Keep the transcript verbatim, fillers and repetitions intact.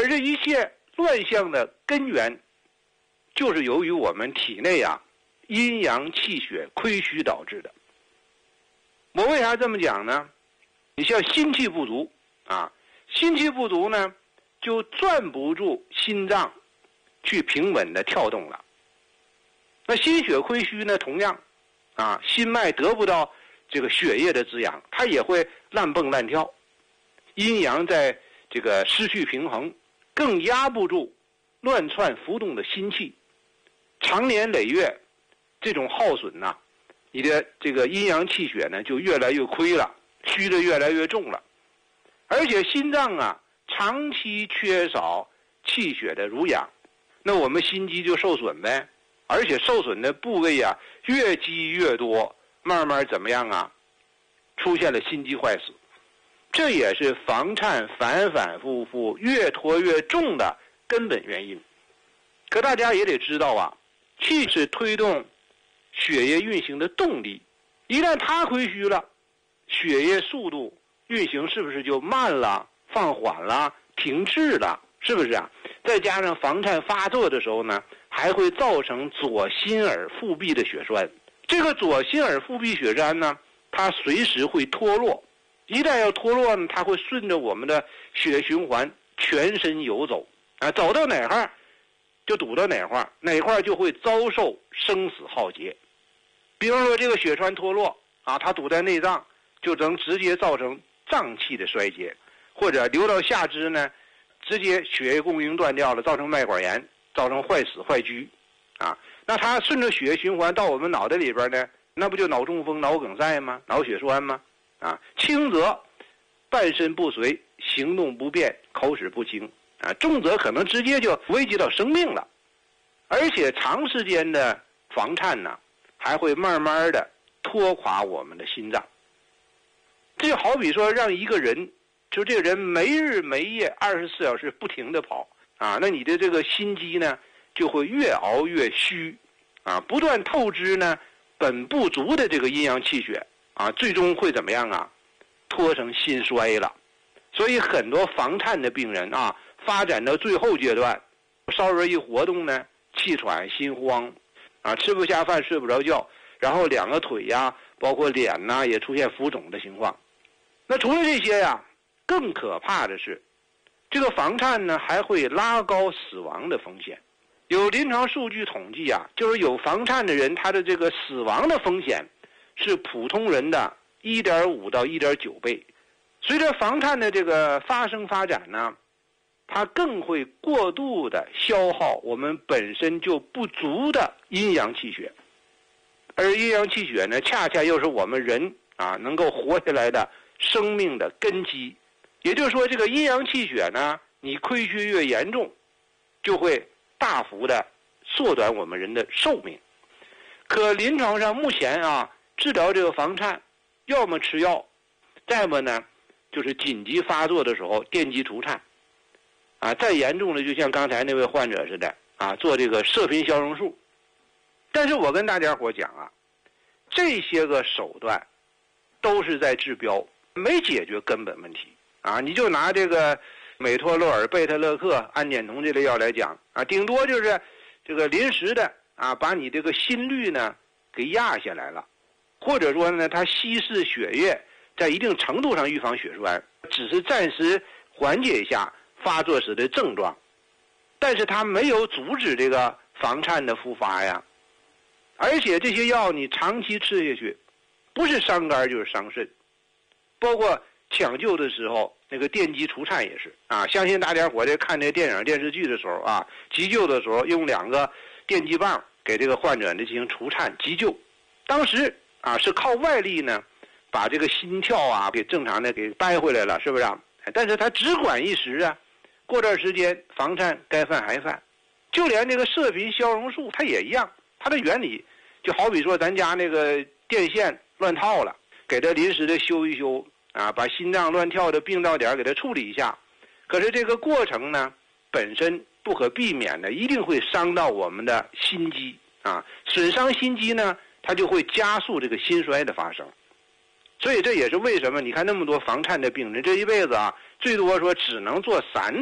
而这一切乱象的根源，就是由于我们体内啊阴阳气血亏虚导致的。我为啥这么讲呢？你像心气不足啊，心气不足呢，就攥不住心脏去平稳的跳动了。那心血亏虚呢，同样啊，心脉得不到这个血液的滋养，它也会乱蹦乱跳，阴阳在这个失去平衡，更压不住乱窜浮动的心气，长年累月这种耗损呐、啊，你的这个阴阳气血呢就越来越亏了，虚的越来越重了，而且心脏啊长期缺少气血的濡养，那我们心肌就受损呗，而且受损的部位啊越积越多，慢慢怎么样啊，出现了心肌坏死，这也是房颤反反复复越拖越重的根本原因。可大家也得知道啊，气是推动血液运行的动力，一旦它亏虚了，血液速度运行是不是就慢了、放缓了、停滞了？是不是啊？再加上房颤发作的时候呢，还会造成左心耳腹壁的血栓。这个左心耳腹壁血栓呢，它随时会脱落，一旦要脱落呢，它会顺着我们的血液循环全身游走啊，走到哪块就堵到哪块，哪块就会遭受生死浩劫。比方说这个血栓脱落啊，它堵在内脏，就能直接造成脏器的衰竭，或者流到下肢呢，直接血液供应断掉了，造成脉管炎，造成坏死坏疽啊。那它顺着血液循环到我们脑袋里边呢，那不就脑中风、脑梗塞吗？脑血栓吗？啊，轻则半身不遂，行动不便，口齿不清啊，重则可能直接就危及到生命了。而且长时间的房颤呢，还会慢慢的拖垮我们的心脏。这就好比说让一个人，就这个人没日没夜二十四小时不停的跑啊，那你的这个心肌呢就会越熬越虚啊，不断透支呢本不足的这个阴阳气血啊，最终会怎么样啊？拖成心衰了。所以很多房颤的病人啊，发展到最后阶段，稍微一活动呢，气喘心慌啊，吃不下饭睡不着觉，然后两个腿呀包括脸呐也出现浮肿的情况。那除了这些呀，更可怕的是这个房颤呢还会拉高死亡的风险。有临床数据统计啊，就是有房颤的人，他的这个死亡的风险是普通人的 一点五 到 一点九 倍。随着房颤的这个发生发展呢，它更会过度的消耗我们本身就不足的阴阳气血，而阴阳气血呢，恰恰又是我们人啊能够活下来的生命的根基。也就是说，这个阴阳气血呢，你亏虚越严重，就会大幅的缩短我们人的寿命。可临床上目前啊，治疗这个房颤，要么吃药，再么呢就是紧急发作的时候电击除颤啊，再严重的就像刚才那位患者似的啊，做这个射频消融术。但是我跟大家伙讲啊，这些个手段都是在治标，没解决根本问题啊。你就拿这个美托洛尔、贝特勒克、氨碱酮这类药来讲啊，顶多就是这个临时的啊，把你这个心率呢给压下来了，或者说呢，它稀释血液，在一定程度上预防血栓，只是暂时缓解一下发作时的症状，但是它没有阻止这个房颤的复发呀。而且这些药你长期吃下去，不是伤肝就是伤肾。包括抢救的时候，那个电击除颤也是啊。相信大家伙在看这个电影电视剧的时候啊，急救的时候用两个电击棒给这个患者呢进行除颤急救，当时啊是靠外力呢把这个心跳啊给正常的给掰回来了，是不是啊？但是它只管一时啊，过段时间房颤该犯还犯。就连这个射频消融术它也一样，它的原理就好比说咱家那个电线乱套了，给它临时的修一修啊，把心脏乱跳的病灶点给它处理一下。可是这个过程呢本身不可避免的一定会伤到我们的心肌啊，损伤心肌呢，它就会加速这个心衰的发生。所以这也是为什么你看那么多房颤的病人这一辈子啊，最多说只能做三